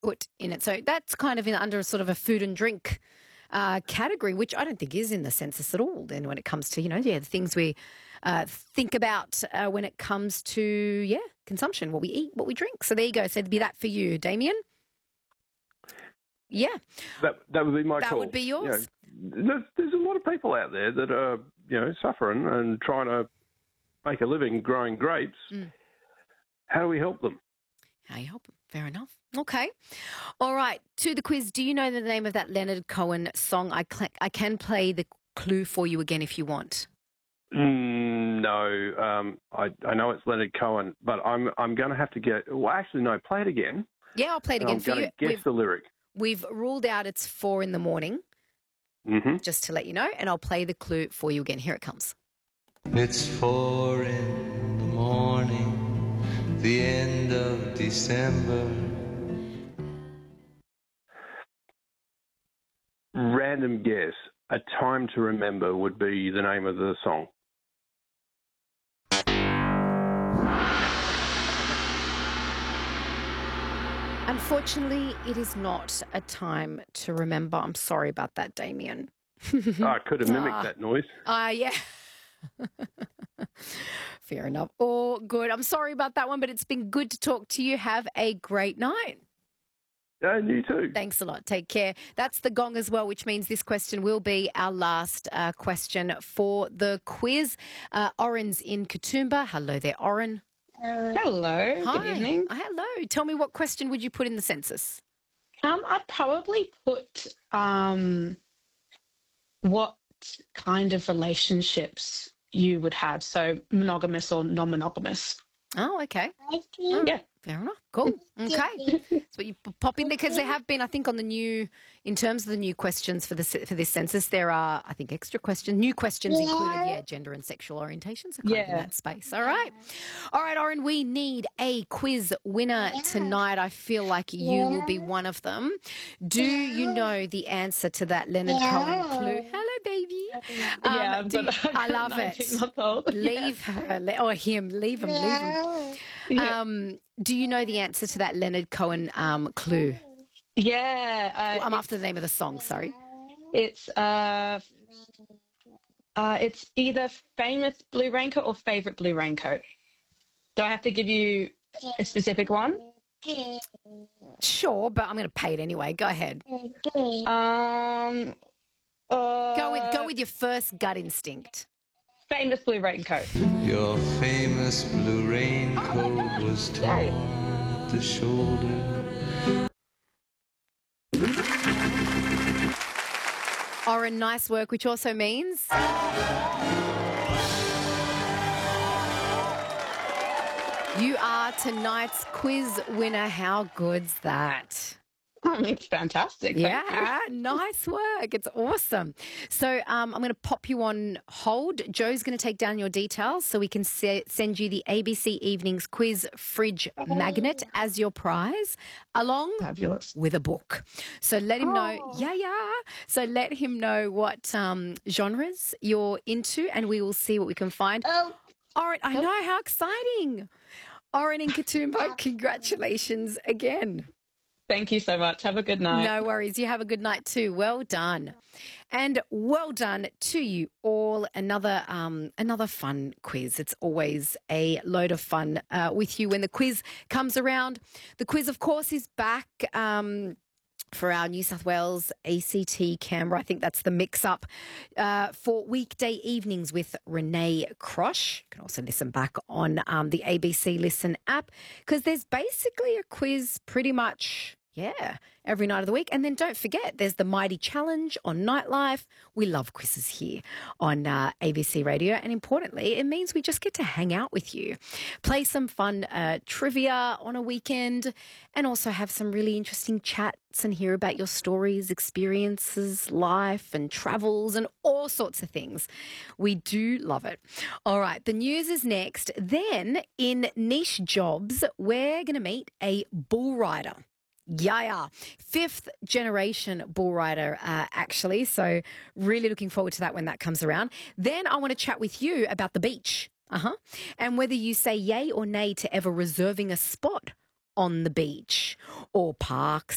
put in it. So that's kind of under sort of a food and drink category, which I don't think is in the census at all. Then when it comes to, the things we think about when it comes to, consumption, what we eat, what we drink. So there you go. So it'd be that for you, Damien. Yeah. That would be my call. That would be yours. There's a lot of people out there that are, suffering and trying to make a living growing grapes. How do we help them? How you help them? Fair enough. Okay. All right. To the quiz. Do you know the name of that Leonard Cohen song? I can play the clue for you again if you want. No. I know it's Leonard Cohen, but I'm going to have to get. Well, actually, no. Play it again. Yeah, I'll play it again for you. Guess the lyric. We've ruled out it's 4 a.m. Just to let you know, and I'll play the clue for you again. Here it comes. It's 4 a.m, the end of December. Random guess. A Time to Remember would be the name of the song. Unfortunately, it is not A Time to Remember. I'm sorry about that, Damien. I could have mimicked that noise. Yeah. Fair enough. Oh, good. I'm sorry about that one, but it's been good to talk to you. Have a great night. And you too. Thanks a lot. Take care. That's the gong as well, which means this question will be our last question for the quiz. Oren's in Katoomba. Hello there, Oren. Hello. Hi. Good evening. Hello. Tell me, what question would you put in the census? I'd probably put what kind of relationships you would have, so monogamous or non-monogamous. Oh, okay. Yeah. Fair enough. Cool. Okay. So you pop in there because there have been, I think, in terms of the new questions for this census, there are, I think, extra questions, new questions included, gender and sexual orientation. So kind of in that space. All right. All right, Oren, we need a quiz winner tonight. I feel like you will be one of them. Do you know the answer to that Leonard Cohen clue? Hello, baby. I love it. Leave her. Or him. Leave him. Do you know the answer to that Leonard Cohen clue? Yeah. I'm after the name of the song, sorry. It's either Famous Blue Raincoat or Favorite Blue Raincoat. Do I have to give you a specific one? Sure, but I'm going to pay it anyway. Go ahead. Go with your first gut instinct. Famous Blue Raincoat. Your famous blue raincoat was torn at the shoulder. Oren, nice work, which also means you are tonight's quiz winner. How good's that? It's fantastic. Yeah, nice work. It's awesome. So I'm going to pop you on hold. Joe's going to take down your details so we can send you the ABC Evenings Quiz Fridge Magnet as your prize, along with a book. So let him know. So let him know what genres you're into, and we will see what we can find. All right, I know, how exciting. Oren in Katoomba, congratulations again. Thank you so much. Have a good night. No worries. You have a good night too. Well done. And well done to you all. Another fun quiz. It's always a load of fun with you when the quiz comes around. The quiz, of course, is back for our New South Wales ACT Canberra. I think that's the mix-up for weekday evenings with Renee Crosh. You can also listen back on the ABC Listen app, because there's basically a quiz pretty much every night of the week. And then don't forget, there's the Mighty Challenge on Nightlife. We love quizzes here on ABC Radio. And importantly, it means we just get to hang out with you, play some fun trivia on a weekend, and also have some really interesting chats and hear about your stories, experiences, life and travels and all sorts of things. We do love it. All right, the news is next. Then in Niche Jobs, we're going to meet a bull rider. Yeah. 5th generation bull rider, actually. So really looking forward to that when that comes around. Then I want to chat with you about the beach. And whether you say yay or nay to ever reserving a spot on the beach or parks,